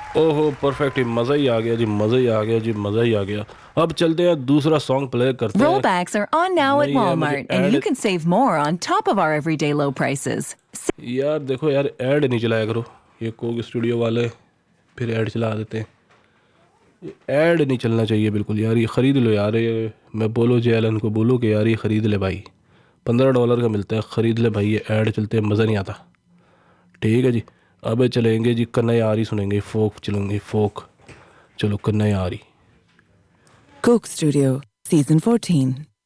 ओहो परफेक्ट, मज़ा ही आ गया जी, मज़ा ही आ गया जी, मज़ा ही आ गया। अब चलते हैं, दूसरा सॉन्ग प्ले करते हैं। Rollbacks are on now at नहीं है मुझे Walmart, and you add. can save more on top of our everyday low prices. यार देखो यार, ऐड नहीं चलाया करो, ये कोक स्टूडियो वाले फिर ऐड चला देते हैं। ऐड नहीं चलना चाहिए बिल्कुल यार, ये ख़रीद लो यार, ये मैं बोलो जे एलन को बोलो कि यार ये ख़रीद ले भाई, $15 का मिलता है, ख़रीद ले भाई, ये ऐड चलते हैं मज़ा नहीं आता। ठीक है जी। अब चलेंगे जी, कन्ना यार ही सुनेंगे, फोक चलेंगे, फोक। चलो कन्ना यार ही। Coke Studio, Season 14.